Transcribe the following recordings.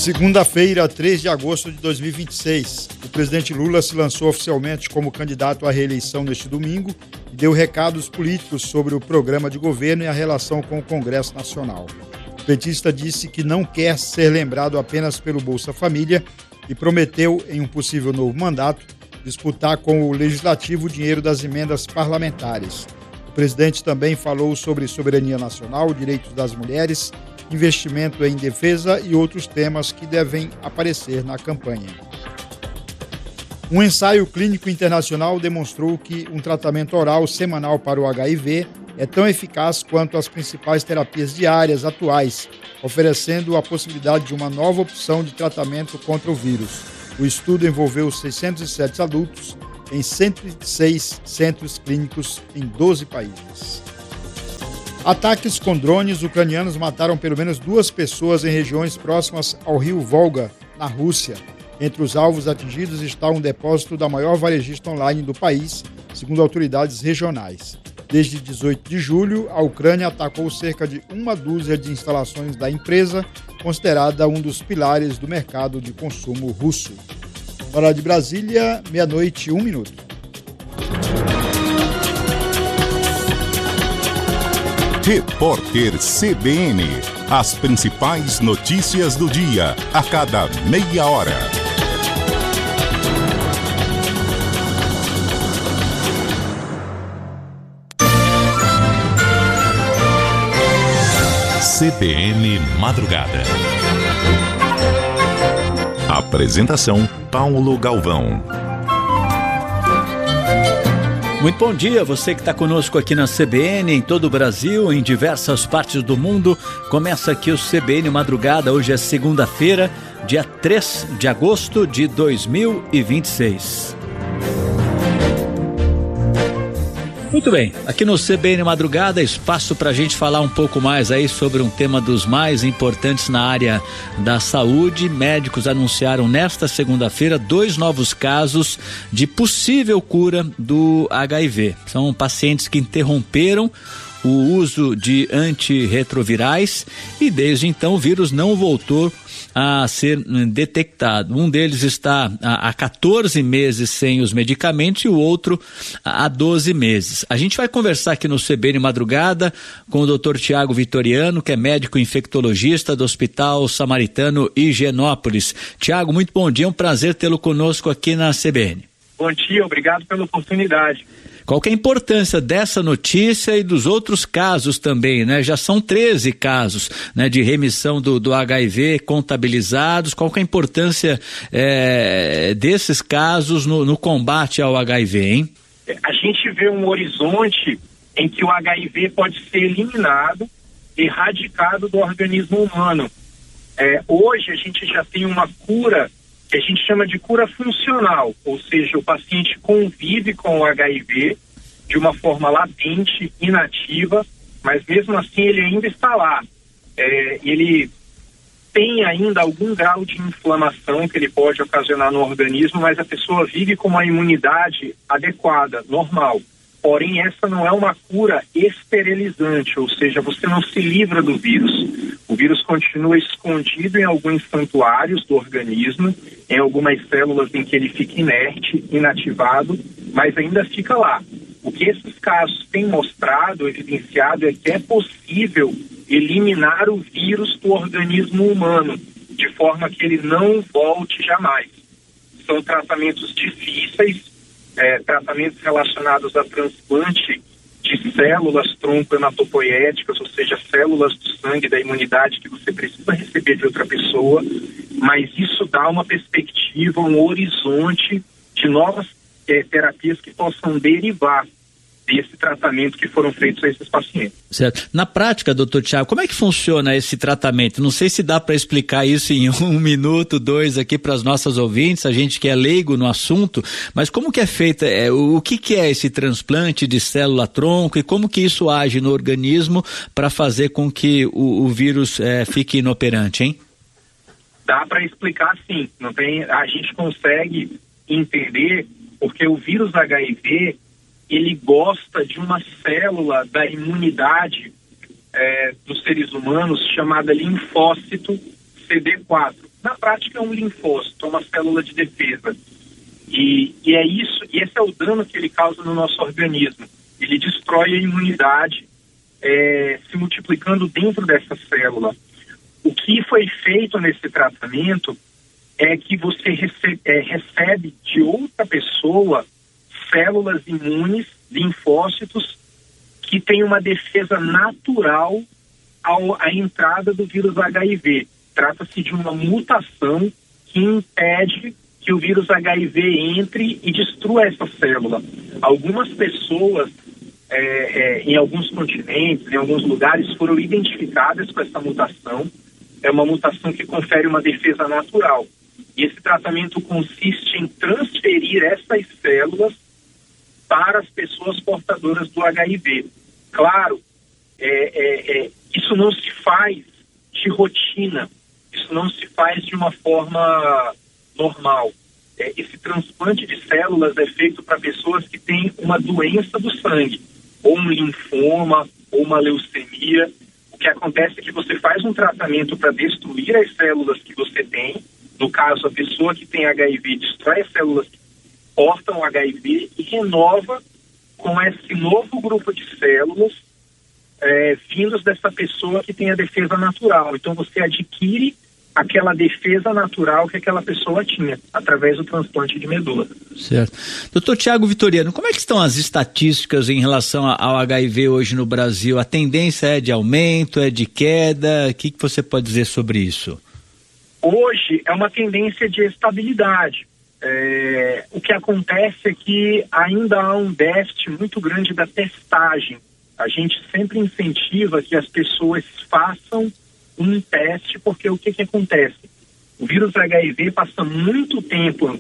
Segunda-feira, 3 de agosto de 2026, o presidente Lula se lançou oficialmente como candidato à reeleição neste domingo e deu recados políticos sobre o programa de governo e a relação com o Congresso Nacional. O petista disse que não quer ser lembrado apenas pelo Bolsa Família e prometeu, em um possível novo mandato, disputar com o Legislativo o dinheiro das emendas parlamentares. O presidente também falou sobre soberania nacional, direitos das mulheres, investimento em defesa e outros temas que devem aparecer na campanha. Um ensaio clínico internacional demonstrou que um tratamento oral semanal para o HIV é tão eficaz quanto as principais terapias diárias atuais, oferecendo a possibilidade de uma nova opção de tratamento contra o vírus. O estudo envolveu 607 adultos em 106 centros clínicos em 12 países. Ataques com drones ucranianos mataram pelo menos 2 pessoas em regiões próximas ao rio Volga, na Rússia. Entre os alvos atingidos está um depósito da maior varejista online do país, segundo autoridades regionais. Desde 18 de julho, a Ucrânia atacou cerca de 1 dúzia de instalações da empresa, considerada um dos pilares do mercado de consumo russo. Hora de Brasília, 00:01. Repórter CBN. As principais notícias do dia, a cada meia hora. CBN Madrugada. Apresentação: Paulo Galvão. Muito bom dia, você que está conosco aqui na CBN, em todo o Brasil, em diversas partes do mundo. Começa aqui o CBN Madrugada, hoje é segunda-feira, dia 3 de agosto de 2026. Muito bem, aqui no CBN Madrugada, espaço para a gente falar um pouco mais aí sobre um tema dos mais importantes na área da saúde. Médicos anunciaram nesta segunda-feira 2 novos casos de possível cura do HIV. São pacientes que interromperam o uso de antirretrovirais e desde então o vírus não voltou a ser detectado. Um deles está há 14 meses sem os medicamentos e o outro há 12 meses. A gente vai conversar aqui no CBN Madrugada com o Dr. Tiago Vitoriano, que é médico infectologista do Hospital Samaritano Higienópolis. Tiago, muito bom dia, é um prazer tê-lo conosco aqui na CBN. Bom dia, obrigado pela oportunidade. Qual que é a importância dessa notícia e dos outros casos também, né? Já são 13 casos, né, de remissão do HIV contabilizados. Qual que é a importância desses casos no combate ao HIV, hein? A gente vê um horizonte em que o HIV pode ser eliminado, erradicado do organismo humano. Hoje a gente já tem uma cura que a gente chama de cura funcional, ou seja, o paciente convive com o HIV de uma forma latente, inativa, mas mesmo assim ele ainda está lá. Ele tem ainda algum grau de inflamação que ele pode ocasionar no organismo, mas a pessoa vive com uma imunidade adequada, normal. Porém, essa não é uma cura esterilizante, ou seja, você não se livra do vírus. O vírus continua escondido em alguns santuários do organismo, em algumas células em que ele fica inerte, inativado, mas ainda fica lá. O que esses casos têm mostrado, evidenciado, é que é possível eliminar o vírus do organismo humano, de forma que ele não volte jamais. São tratamentos difíceis, tratamentos relacionados a transplante de células tronco-hematopoéticas, ou seja, células do sangue da imunidade que você precisa receber de outra pessoa, mas isso dá uma perspectiva, um horizonte de novas terapias que possam derivar desse tratamento que foram feitos a esses pacientes. Certo. Na prática, doutor Tiago, como é que funciona esse tratamento? Não sei se dá para explicar isso em 1 minuto, 2 aqui para as nossas ouvintes, a gente que é leigo no assunto, mas como que é feita, o que é esse transplante de célula-tronco e como que isso age no organismo para fazer com que o vírus fique inoperante, hein? Dá para explicar sim, a gente consegue entender porque o vírus HIV ele gosta de uma célula da imunidade dos seres humanos chamada linfócito CD4. na prática é um linfócito, é uma célula de defesa. E é isso, e esse é o dano que ele causa no nosso organismo. Ele destrói a imunidade, se multiplicando dentro dessa célula. O que foi feito nesse tratamento é que você recebe de outra pessoa células imunes, linfócitos, que têm uma defesa natural à entrada do vírus HIV. Trata-se de uma mutação que impede que o vírus HIV entre e destrua essa célula. Algumas pessoas, em alguns continentes, em alguns lugares, foram identificadas com essa mutação. É uma mutação que confere uma defesa natural. E esse tratamento consiste em transferir essas células para as pessoas portadoras do HIV. Claro, isso não se faz de rotina, isso não se faz de uma forma normal. Esse transplante de células é feito para pessoas que têm uma doença do sangue, ou um linfoma, ou uma leucemia. O que acontece é que você faz um tratamento para destruir as células que você tem. No caso, a pessoa que tem HIV destrói as células que portam HIV e renova com esse novo grupo de células vindos dessa pessoa que tem a defesa natural. Então você adquire aquela defesa natural que aquela pessoa tinha, através do transplante de medula. Certo. Doutor Tiago Vitoriano, como é que estão as estatísticas em relação ao HIV hoje no Brasil? A tendência é de aumento, é de queda? O que você pode dizer sobre isso? Hoje é uma tendência de estabilidade. O que acontece é que ainda há um déficit muito grande da testagem. A gente sempre incentiva que as pessoas façam um teste, porque o que acontece? O vírus HIV passa muito tempo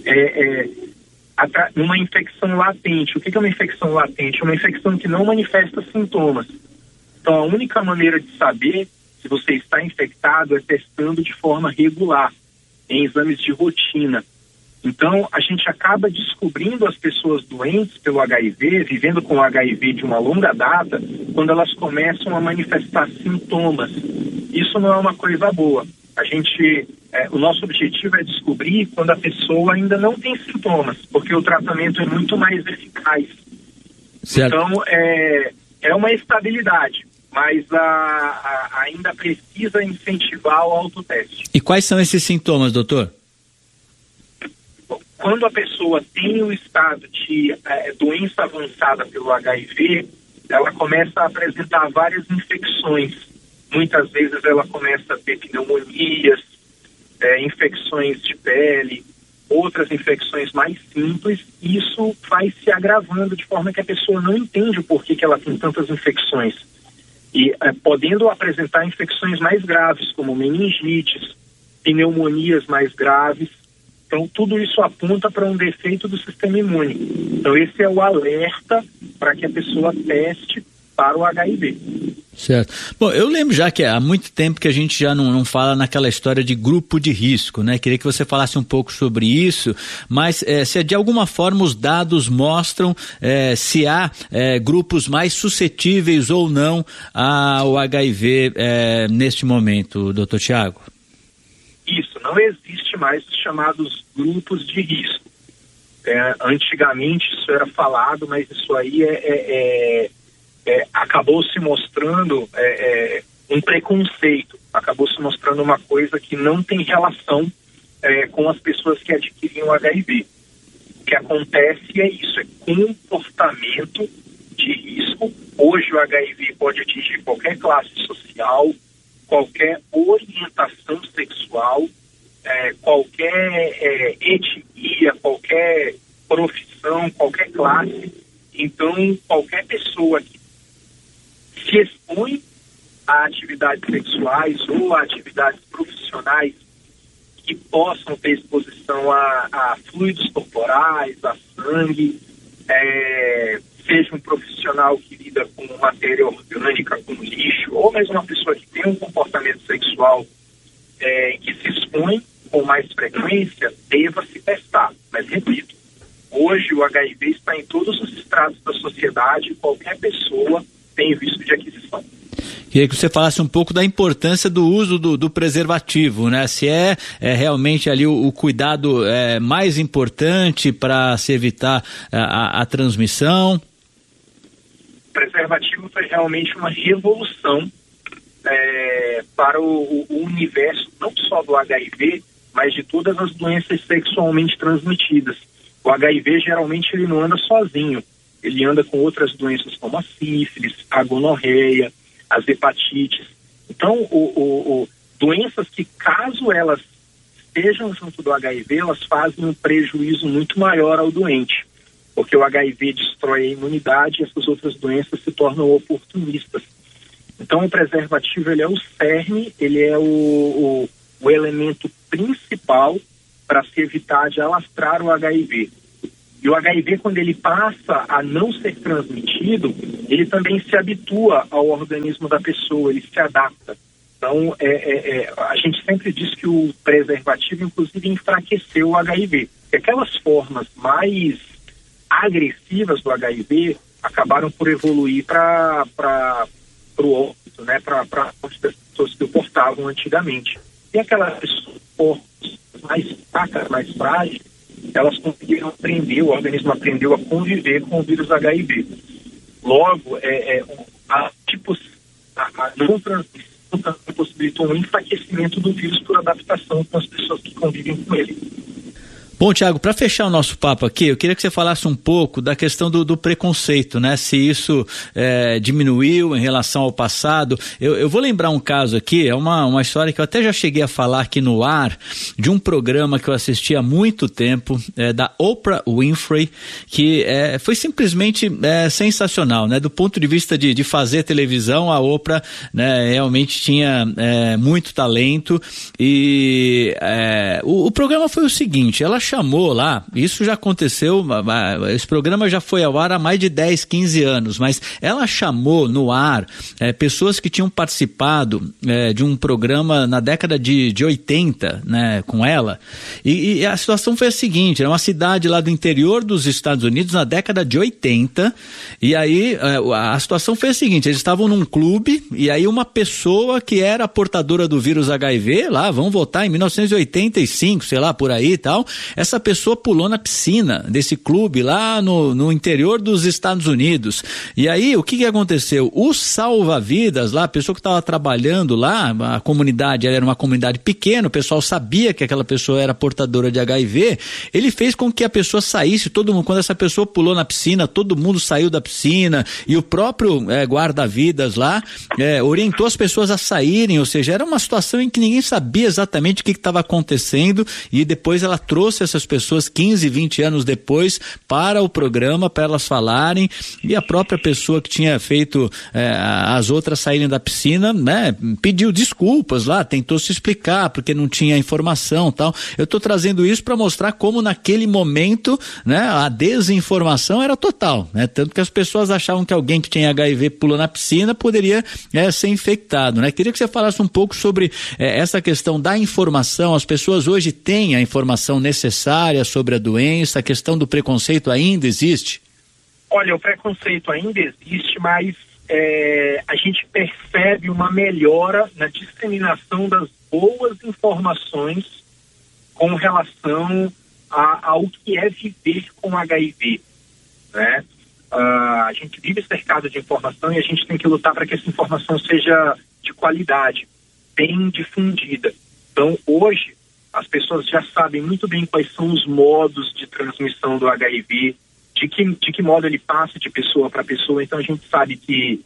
numa infecção latente. O que é uma infecção latente? É uma infecção que não manifesta sintomas. Então, a única maneira de saber se você está infectado é testando de forma regular, em exames de rotina. Então, a gente acaba descobrindo as pessoas doentes pelo HIV, vivendo com HIV de uma longa data, quando elas começam a manifestar sintomas. Isso não é uma coisa boa. O nosso objetivo é descobrir quando a pessoa ainda não tem sintomas, porque o tratamento é muito mais eficaz. Certo. Então, é uma estabilidade, mas ainda precisa incentivar o autoteste. E quais são esses sintomas, doutor? Quando a pessoa tem o estado de doença avançada pelo HIV, ela começa a apresentar várias infecções. Muitas vezes ela começa a ter pneumonias, infecções de pele, outras infecções mais simples. Isso vai se agravando de forma que a pessoa não entende o porquê que ela tem tantas infecções. E podendo apresentar infecções mais graves, como meningites, pneumonias mais graves. Então, tudo isso aponta para um defeito do sistema imune. Então, esse é o alerta para que a pessoa teste para o HIV. Certo. Bom, eu lembro já que há muito tempo que a gente já não fala naquela história de grupo de risco, né? Queria que você falasse um pouco sobre isso, mas se de alguma forma os dados mostram se há grupos mais suscetíveis ou não ao HIV neste momento, doutor Tiago. Isso, não existe mais os chamados grupos de risco. Antigamente isso era falado, mas isso aí acabou se mostrando um preconceito, acabou se mostrando uma coisa que não tem relação com as pessoas que adquiriam HIV. O que acontece é isso, é comportamento de risco. Hoje o HIV pode atingir qualquer classe social, qualquer orientação sexual, qualquer etnia, qualquer profissão, qualquer classe. Então, qualquer pessoa que se expõe a atividades sexuais ou a atividades profissionais que possam ter exposição a fluidos corporais, a sangue, seja um profissional que lida com matéria orgânica, com lixo, ou mesmo uma pessoa que tem um comportamento sexual que se expõe com mais frequência, deva se testar. Mas, repito, hoje o HIV está em todos os estratos da sociedade e qualquer pessoa tem risco de aquisição. Queria que você falasse um pouco da importância do uso do preservativo, né? Se é realmente ali o cuidado mais importante para se evitar a transmissão. O preservativo foi realmente uma revolução para o universo, não só do HIV, mas de todas as doenças sexualmente transmitidas. O HIV geralmente ele não anda sozinho, ele anda com outras doenças como a sífilis, a gonorreia, as hepatites. Então, doenças que, caso elas estejam junto do HIV, elas fazem um prejuízo muito maior ao doente, porque o HIV destrói a imunidade e essas outras doenças se tornam oportunistas. Então, o preservativo ele é o cerne, ele é o elemento principal para se evitar de alastrar o HIV. E o HIV, quando ele passa a não ser transmitido, ele também se habitua ao organismo da pessoa, ele se adapta. Então, a gente sempre diz que o preservativo, inclusive, enfraqueceu o HIV. E aquelas formas mais agressivas do HIV acabaram por evoluir para o óbito, né? Para as pessoas que o portavam antigamente. E aquelas pessoas mais fracas, mais frágeis, elas conseguiram aprender, o organismo aprendeu a conviver com o vírus HIV. Logo, a não transmissão possibilitou um enfraquecimento do vírus por adaptação com as pessoas que convivem com ele. Bom, Tiago, para fechar o nosso papo aqui, eu queria que você falasse um pouco da questão do preconceito, né? Se isso diminuiu em relação ao passado. Eu vou lembrar um caso aqui, é uma história que eu até já cheguei a falar aqui no ar, de um programa que eu assisti há muito tempo, da Oprah Winfrey, que foi simplesmente sensacional, né? Do ponto de vista de fazer televisão, a Oprah, né, realmente tinha muito talento e o programa foi o seguinte, ela chamou lá, isso já aconteceu, esse programa já foi ao ar há mais de 10, 15 anos, mas ela chamou no ar pessoas que tinham participado de um programa na década de 80, né, com ela, e a situação foi a seguinte, era uma cidade lá do interior dos Estados Unidos na década de 80, e aí a situação foi a seguinte, eles estavam num clube, e aí uma pessoa que era portadora do vírus HIV, lá, vamos voltar em 1985, sei lá, por aí e tal, essa pessoa pulou na piscina desse clube lá no interior dos Estados Unidos. E aí, o que aconteceu? O salva-vidas lá, a pessoa que estava trabalhando lá, a comunidade era uma comunidade pequena, o pessoal sabia que aquela pessoa era portadora de HIV, ele fez com que a pessoa saísse, todo mundo, quando essa pessoa pulou na piscina, todo mundo saiu da piscina, e o próprio guarda-vidas lá orientou as pessoas a saírem, ou seja, era uma situação em que ninguém sabia exatamente o que estava acontecendo, e depois ela trouxe essas pessoas 15, 20 anos depois para o programa, para elas falarem, e a própria pessoa que tinha feito as outras saírem da piscina, né, pediu desculpas lá, tentou se explicar porque não tinha informação, tal. Eu estou trazendo isso para mostrar como naquele momento, né, a desinformação era total, né, tanto que as pessoas achavam que alguém que tinha HIV pulou na piscina poderia ser infectado, né. Queria que você falasse um pouco sobre essa questão da informação. As pessoas hoje têm a informação necessária sobre a doença, a questão do preconceito ainda existe? Olha, o preconceito ainda existe, mas a gente percebe uma melhora na disseminação das boas informações com relação ao que é viver com HIV, né? A gente vive cercado de informação e a gente tem que lutar para que essa informação seja de qualidade, bem difundida. Então, hoje, as pessoas já sabem muito bem quais são os modos de transmissão do HIV, de que modo ele passa de pessoa para pessoa. Então a gente sabe que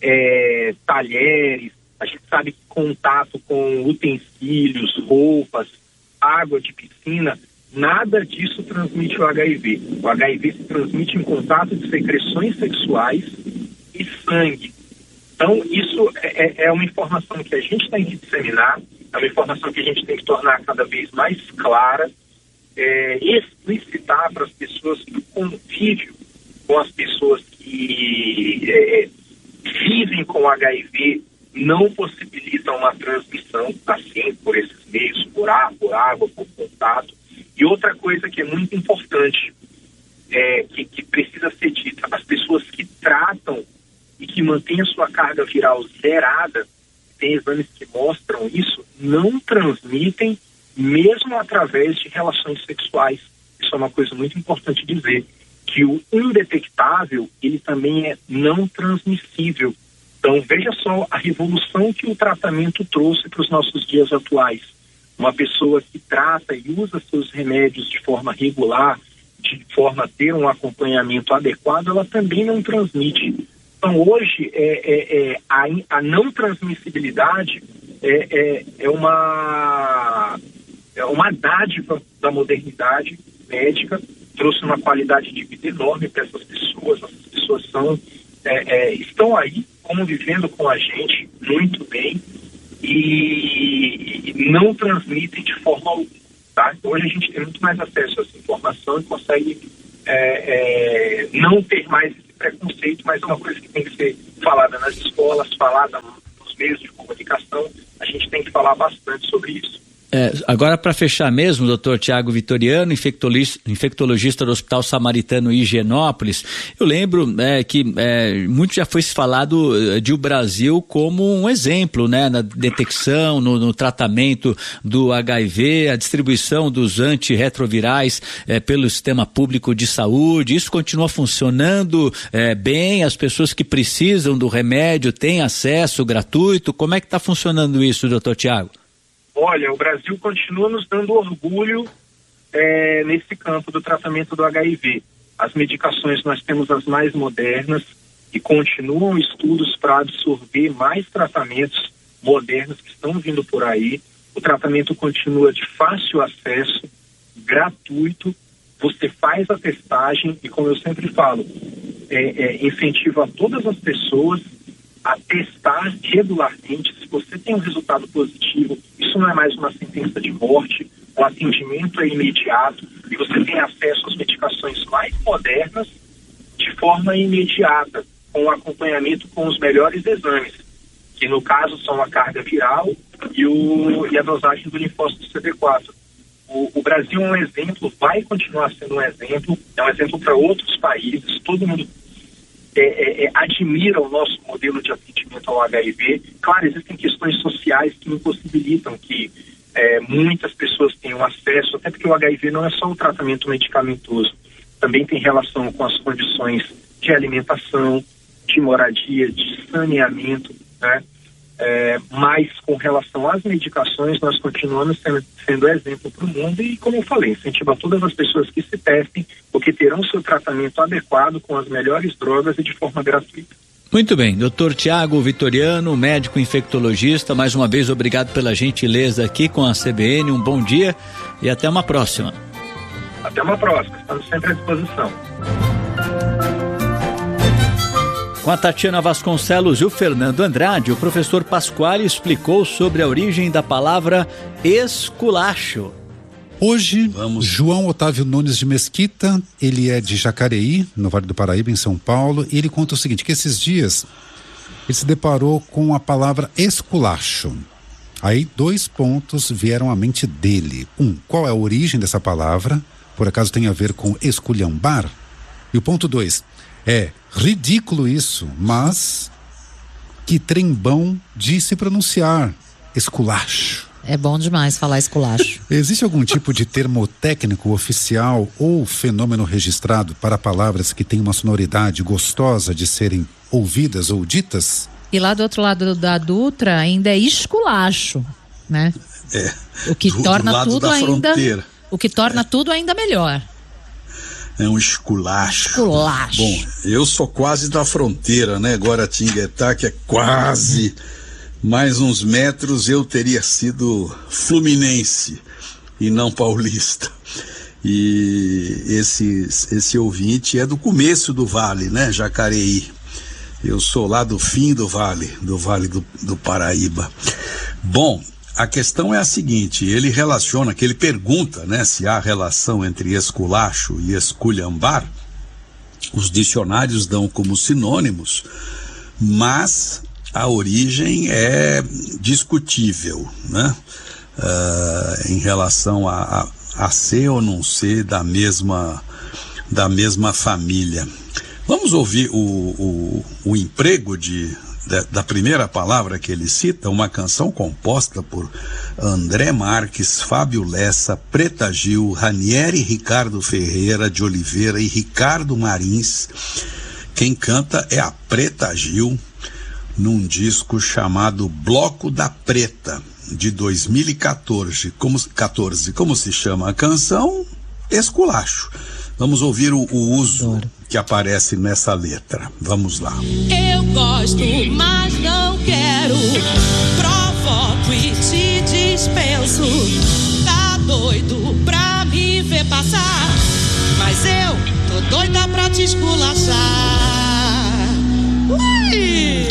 talheres, a gente sabe que contato com utensílios, roupas, água de piscina, nada disso transmite o HIV. O HIV se transmite em contato de secreções sexuais e sangue. Então isso é uma informação que a gente tem que disseminar, é uma informação que a gente tem que tornar cada vez mais clara, explicitar para as pessoas que o convívio com as pessoas que vivem com HIV não possibilita uma transmissão assim por esses meios, por ar, por água, por contato. E outra coisa que é muito importante, que precisa ser dita, as pessoas que tratam e que que mantém a sua carga viral zerada, tem exames que mostram isso, não transmitem mesmo através de relações sexuais. Isso é uma coisa muito importante dizer, que o indetectável, ele também é não transmissível. Então, veja só a revolução que o tratamento trouxe para os nossos dias atuais. Uma pessoa que trata e usa seus remédios de forma regular, de forma a ter um acompanhamento adequado, ela também não transmite. Então, hoje, a não transmissibilidade é uma dádiva da modernidade médica, trouxe uma qualidade de vida enorme para essas pessoas estão aí convivendo com a gente muito bem e não transmitem de forma alguma, tá? Hoje a gente tem muito mais acesso a essa informação e consegue não ter mais esse preconceito, mas é uma coisa que tem que ser falada nas escolas, falada nos meios de comunicação. A gente tem que falar bastante sobre isso. Agora, para fechar mesmo, doutor Tiago Vitoriano, infectologista do Hospital Samaritano Higienópolis, eu lembro que muito já foi falado de o Brasil como um exemplo, né, na detecção, no tratamento do HIV, a distribuição dos antirretrovirais pelo sistema público de saúde. Isso continua funcionando bem? As pessoas que precisam do remédio têm acesso gratuito? Como é que está funcionando isso, doutor Tiago? Olha, o Brasil continua nos dando orgulho nesse campo do tratamento do HIV. As medicações nós temos as mais modernas e continuam estudos para absorver mais tratamentos modernos que estão vindo por aí. O tratamento continua de fácil acesso, gratuito. Você faz a testagem e, como eu sempre falo, incentiva todas as pessoas a testar regularmente. Se você tem um resultado positivo, isso não é mais uma sentença de morte, o atendimento é imediato e você tem acesso às medicações mais modernas de forma imediata, com acompanhamento com os melhores exames, que no caso são a carga viral e a dosagem do linfócito CD4. O Brasil é um exemplo, vai continuar sendo um exemplo, é um exemplo para outros países. Todo mundo admira o nosso modelo de atendimento ao HIV. Claro, existem questões sociais que impossibilitam que muitas pessoas tenham acesso, até porque o HIV não é só o tratamento medicamentoso, também tem relação com as condições de alimentação, de moradia, de saneamento, né? Mas com relação às medicações, nós continuamos sendo exemplo para o mundo e, como eu falei, incentiva todas as pessoas que se testem, porque terão seu tratamento adequado com as melhores drogas e de forma gratuita. Muito bem, doutor Tiago Vitoriano, médico infectologista, mais uma vez obrigado pela gentileza aqui com a CBN, um bom dia e até uma próxima. Até uma próxima, estamos sempre à disposição. Com a Tatiana Vasconcelos e o Fernando Andrade, o professor Pasquale explicou sobre a origem da palavra esculacho. Hoje, João Otávio Nunes de Mesquita, ele é de Jacareí, no Vale do Paraíba, em São Paulo, e ele conta o seguinte, que esses dias ele se deparou com a palavra esculacho. Aí 2 pontos vieram à mente dele. Qual é a origem dessa palavra? Por acaso tem a ver com esculhambar? E o ponto 2, ridículo isso, mas que trembão de se pronunciar, esculacho. É bom demais falar esculacho. Existe algum tipo de termo técnico oficial ou fenômeno registrado para palavras que têm uma sonoridade gostosa de serem ouvidas ou ditas? E lá do outro lado da Dutra ainda é esculacho, né? O que torna tudo ainda, o que torna tudo ainda melhor. É um esculacho. Esculacho. Bom, eu sou quase da fronteira, né? Guaratinguetá, que é quase mais uns metros, eu teria sido fluminense e não paulista. E esse ouvinte é do começo do vale, né? Jacareí. Eu sou lá do fim do vale do Paraíba. Bom, a questão é a seguinte, ele pergunta, né, se há relação entre esculacho e esculhambar. Os dicionários dão como sinônimos, mas a origem é discutível, né? Em relação a ser ou não ser da mesma família. Vamos Vamos ouvir o emprego da primeira palavra que ele cita, uma canção composta por André Marques, Fábio Lessa, Preta Gil, Ranieri Ricardo Ferreira de Oliveira e Ricardo Marins. Quem canta é a Preta Gil, num disco chamado Bloco da Preta, de 2014. Como se chama a canção? Esculacho. Vamos ouvir o uso que aparece nessa letra. Vamos lá. Eu gosto, mas não quero. Provoco e te dispenso. Tá doido pra me ver passar, mas eu tô doida pra te esculachar. Ui!